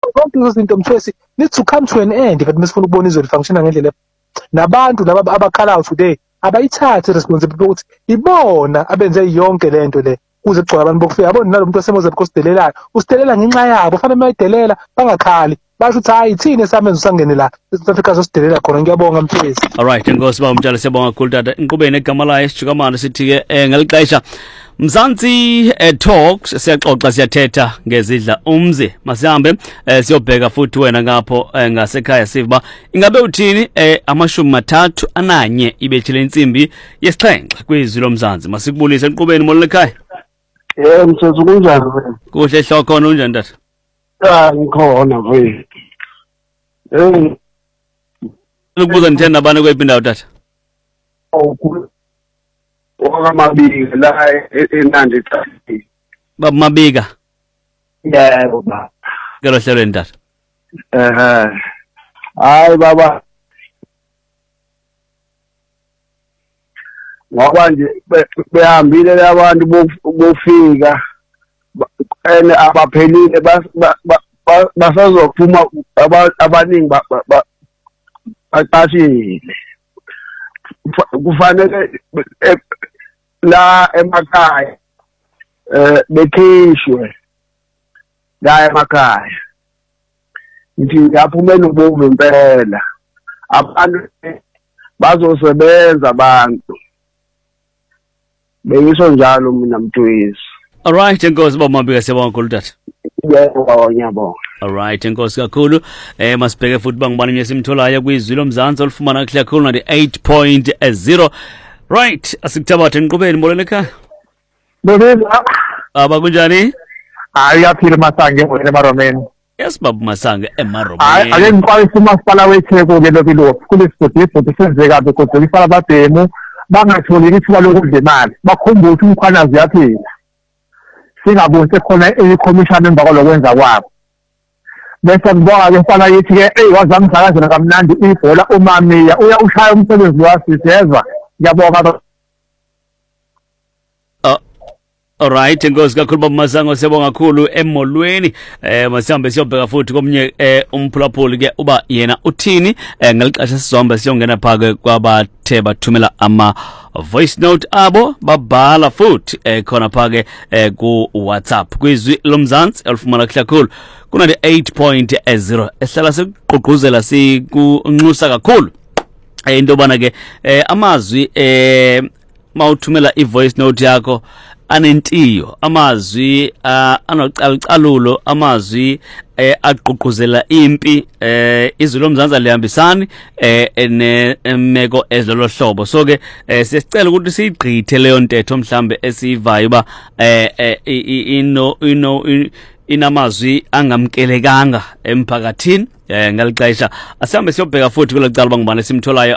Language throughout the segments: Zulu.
zonke izinto mthwesi need to come to an end kanti mesifuna ukubona izwe lifunctiona ngendlela nabantu laba abakhalayo today abayithathe responsibility ukuthi ibona abenze yonke lento le kuze kugcwala abantu bokufika yabona nalomuntu oseMozambique osidelelayo usidelela ngenxa yabo fanele mayidelela bangakhali basho ukuthi hayi thina samenza usangene la South Africa zosidelela khona ngiyabonga mfowethu. All right inkosi ba umtshalo siyabonga kakhulu tata inqubeni egama layo sijukamana sithi ke ngelixesha Mzansi Talks siyaxoxa siyathetha ngezidla umzi masihambe siyobheka futhi wena ngapho ngasekhaya siva ingabe uthini 31 ibethile insimbi yesixhenxe kwizwi lomzansi masikubulise enqubeni molele ekhaya. Mthetho kunjani wena? Kuhle ehloko khona unjani tata? Ngikhona mfowethu. Ukubuza nithenda abantu kwephi indawo tata? Okamabika la eNandi Traffic. Baba Mabika. Yebo baba. Ngelo hlelweni tata. Hayi baba. Ngoba nje behambile abantu bofika ene abaphelile basazophuma abaningi baqashile. Kufanele la emakhaya bekhishwe la emakhaya ngithi yaphuma nobuve impela abantu bazosebenza abantu bengisho njalo mina Mtwisi. All right inkosi baba Mabika siyabonga kakhulu tata. Yebo ngiyabonga. All right inkosi kakhulu masibheke futhi bangibani nyesimtholayo kwizwi lomzansi olufumana kahle kakhulu na 8.0. Right asikuthabathe enqubeni molele ekhaya. Bebeza aba kunjani? Hayi yaphila Masange wena eMaromeni. Yes baba Masange eMaromeni. Ake ngiqalise umasipala weTheko ke lokilo kulesifoti senzeka bekodwa ifala babhemu bangatholi ithuba lokudla imali bakhumbule ukuthi umkhwanazi yaphila singabonise khona iCommission emva kwalokwenza kwabo bese ngibonga ke mfana yithi ke wazamsakazela kamnandi ibhola uMamiya uya ushaya umsebenzi wasizezwa ngiyabonga. Alright inkosi kakhulu baba Masango siyabonga kakhulu emolweni masihambe siyobheka futhi komnye umphulaphuli ke uba yena uthini ngelixesha sizohamba siyongena phake kwabathe bathumela ama voice note abo babhala futhi khona phake ku WhatsApp kwizwi lomzansi elifumana kahle kakhulu kuna 8.0 ehlala sikuqhuquzela sikunxusa kakhulu into bana ke amazwi mawuthumela ivoice note yakho anentiyo amazwi anocalucalulo amazwi aqhuquzela impi izwi lomzansi lihambisani nemeko ezilolo hlobo so ke siyacela ukuthi siyigqithe leyo ntetho mhlambe esivayo ba inamazwi angamkelekanga emphakathini ngalixesha asihambe siyobheka futhi kulecala bangibane simtholayo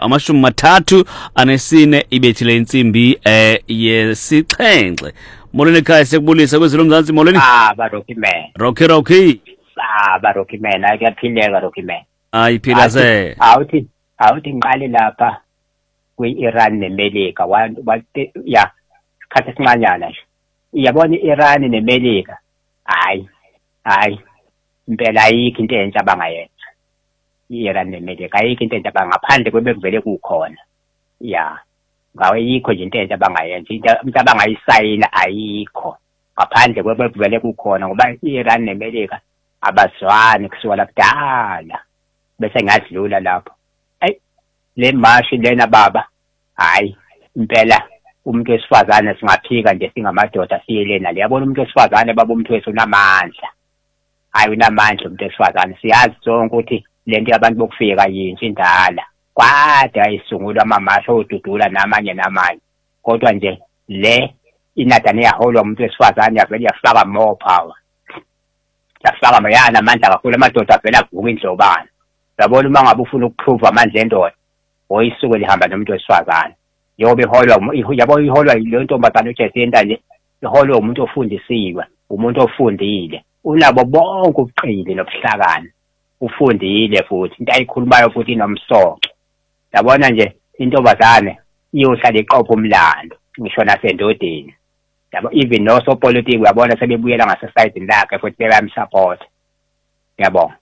34 ibethile insimbi yesixhenxe molweni ekhaya sekubulisa kwezwi lomzansi molweni Rocky man Rocky Rocky man ayaphileka Rocky man ayiphila se awuthi ngiqale lapha kwi-Iran neMelika ya sikhathi esincanyana nje iyabona i-Iran neMelika hayi impela ayikho into entsha abangayenza i-Iran neMelika ayikho into entsha ngaphandle kwebekuvele kukhona ya ngawe yikho nje into entsha abangayenza into abangayisayina ayikho ngaphandle kwebekuvele kukhona ngoba i-Iran neMelika abazwani kusukela kudala bese ngadlula lapho le mashi lena baba hayi impela umuntu wesifazane singaphika nje singamadoda siyelena liyabona umuntu wesifazane baba umuntu wethu unamandla hayi unamandla umuntu wesifazane siyazi zonke ukuthi lento yabantu bokufika yintsha indala kwade ayisungulwa amamasha odudula namanye kodwa nje le inadane yaholwa umuntu wesifazane yavele yafaka more power yafaka mayana amandla kakhulu amadoda avela avuka indlobana yabona uma ngabe ufuna ukuprove amandla endoda oyisuke lihamba nomuntu wesifazane yobe yabo iholwa le ntombazane uJesinda nje iholwa umuntu ofundisiwe umuntu ofundile unabo bonke ubuqili nobuhlakani ufundile futhi into ayikhulumayo futhi inomsoco yabona nje intombazane iyohlala iqopha umlando ngisho nasendodeni yabo even nosopolitiki uyabona sebebuyela ngasesayidini lakhe futhi bayamsupport yabo